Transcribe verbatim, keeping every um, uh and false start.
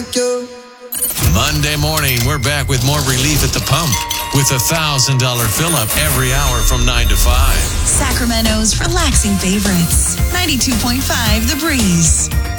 Monday morning, we're back with more relief at the pump with a one thousand dollars fill-up every hour from nine to five. Sacramento's relaxing favorites. ninety-two point five The Breeze.